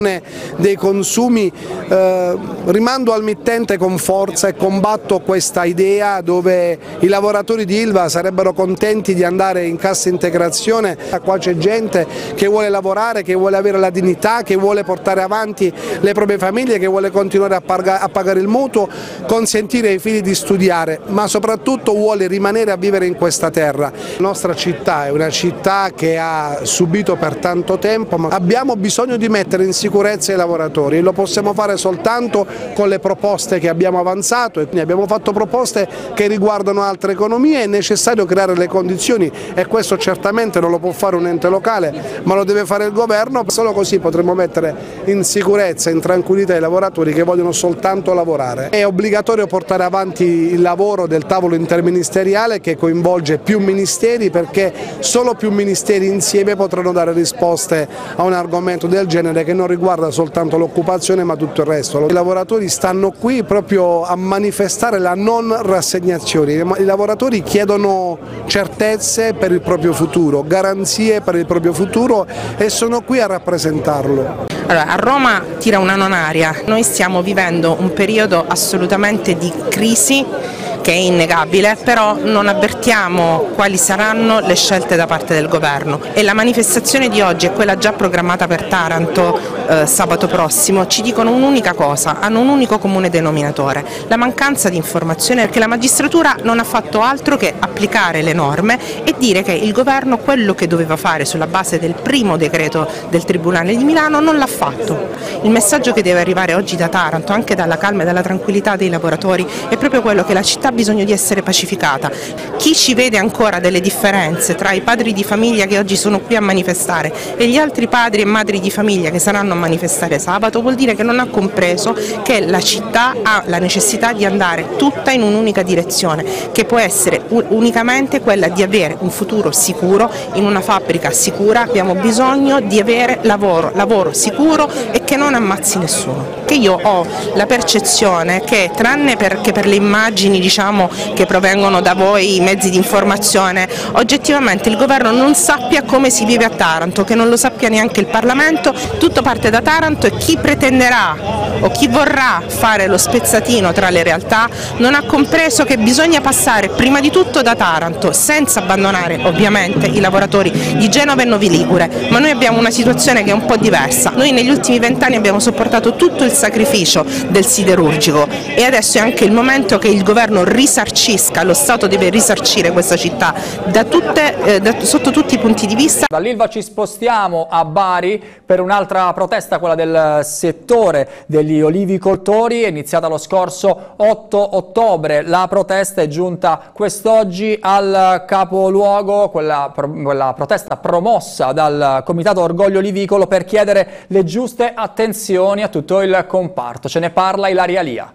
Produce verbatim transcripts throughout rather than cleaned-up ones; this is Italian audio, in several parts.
dei consumi, eh, rimando al mittente con forza e combatto questa idea dove i lavoratori di Ilva sarebbero contenti di andare in cassa integrazione. Qua c'è gente che vuole lavorare, che vuole avere la dignità, che vuole portare avanti le proprie famiglie, che vuole continuare a, pagare, a pagare il mutuo, consentire ai figli di studiare, ma soprattutto vuole rimanere a vivere in questa terra. La nostra città è una città che ha subito per tanto tempo, ma abbiamo bisogno di mettere in sicurezza sicurezza ai lavoratori e lo possiamo fare soltanto con le proposte che abbiamo avanzato, e abbiamo fatto proposte che riguardano altre economie. È necessario creare le condizioni e questo certamente non lo può fare un ente locale, ma lo deve fare il governo. Solo così potremo mettere in sicurezza, in tranquillità i lavoratori che vogliono soltanto lavorare. È obbligatorio portare avanti il lavoro del tavolo interministeriale che coinvolge più ministeri, perché solo più ministeri insieme potranno dare risposte a un argomento del genere che non riguarda soltanto l'occupazione ma tutto il resto. I lavoratori stanno qui proprio a manifestare la non rassegnazione, i lavoratori chiedono certezze per il proprio futuro, garanzie per il proprio futuro e sono qui a rappresentarlo. Allora, a Roma tira una non aria, noi stiamo vivendo un periodo assolutamente di crisi che è innegabile, però non avvertiamo quali saranno le scelte da parte del governo, e la manifestazione di oggi e quella già programmata per Taranto eh, sabato prossimo ci dicono un'unica cosa, hanno un unico comune denominatore: la mancanza di informazione, perché la magistratura non ha fatto altro che applicare le norme e dire che il governo quello che doveva fare sulla base del primo decreto del Tribunale di Milano non l'ha fatto. Il messaggio che deve arrivare oggi da Taranto, anche dalla calma e dalla tranquillità dei lavoratori, è proprio quello che la città ha bisogno di essere pacificata. Chi ci vede ancora delle differenze tra i padri di famiglia che oggi sono qui a manifestare e gli altri padri e madri di famiglia che saranno a manifestare sabato vuol dire che non ha compreso che la città ha la necessità di andare tutta in un'unica direzione, che può essere unicamente quella di avere un futuro sicuro in una fabbrica sicura. Abbiamo bisogno di avere lavoro, lavoro sicuro e che non ammazzi nessuno. Che io ho la percezione che, tranne perché per le immagini diciamo che provengono da voi, i mezzi di informazione, oggettivamente il governo non sappia come si vive a Taranto, che non lo sappia neanche il Parlamento. Tutto parte da Taranto e chi pretenderà o chi vorrà fare lo spezzatino tra le realtà non ha compreso che bisogna passare prima di tutto da Taranto, senza abbandonare ovviamente i lavoratori di Genova e Novi Ligure, ma noi abbiamo una situazione che è un po' diversa. Noi negli ultimi vent'anni abbiamo sopportato tutto il sacrificio del siderurgico e adesso è anche il momento che il governo risarcisca, lo Stato deve risarcire questa città da tutte, eh, da, sotto tutti i punti di vista. Dall'Ilva ci spostiamo a Bari per un'altra protesta, quella del settore degli olivicoltori, è iniziata lo scorso otto ottobre. La protesta è giunta quest'oggi al capoluogo, quella, quella protesta promossa dal Comitato Orgoglio Olivicolo per chiedere le giuste attenzioni a tutto il comparto. Ce ne parla Ilaria Lia.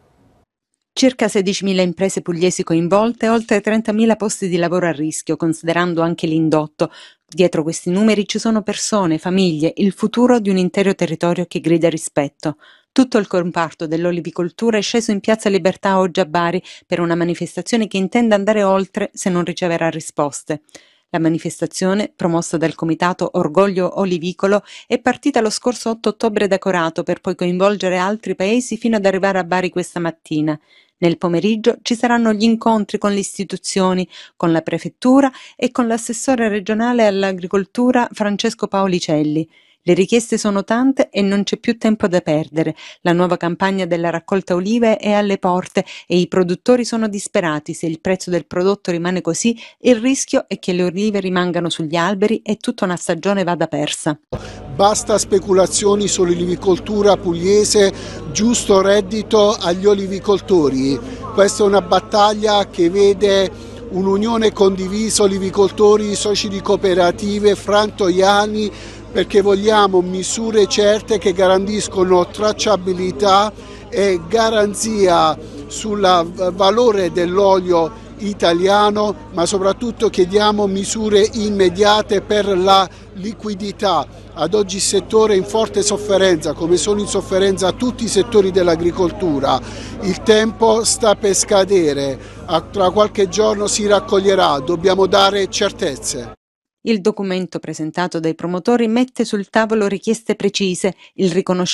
Circa sedicimila imprese pugliesi coinvolte e oltre trentamila posti di lavoro a rischio, considerando anche l'indotto. Dietro questi numeri ci sono persone, famiglie, il futuro di un intero territorio che grida rispetto. Tutto il comparto dell'olivicoltura è sceso in Piazza Libertà oggi a Bari per una manifestazione che intende andare oltre se non riceverà risposte. La manifestazione, promossa dal Comitato Orgoglio Olivicolo, è partita lo scorso otto ottobre da Corato per poi coinvolgere altri paesi fino ad arrivare a Bari questa mattina. Nel pomeriggio ci saranno gli incontri con le istituzioni, con la prefettura e con l'assessore regionale all'agricoltura Francesco Paolicelli. Le richieste sono tante e non c'è più tempo da perdere. La nuova campagna della raccolta olive è alle porte e i produttori sono disperati. Se il prezzo del prodotto rimane così, il rischio è che le olive rimangano sugli alberi e tutta una stagione vada persa. Basta speculazioni sull'olivicoltura pugliese, giusto reddito agli olivicoltori. Questa è una battaglia che vede un'unione condivisa olivicoltori, soci di cooperative, frantoiani, perché vogliamo misure certe che garantiscono tracciabilità e garanzia sul valore dell'olio italiano, ma soprattutto chiediamo misure immediate per la liquidità. Ad oggi il settore è in forte sofferenza, come sono in sofferenza tutti i settori dell'agricoltura. Il tempo sta per scadere, tra qualche giorno si raccoglierà, dobbiamo dare certezze. Il documento presentato dai promotori mette sul tavolo richieste precise, il riconoscimento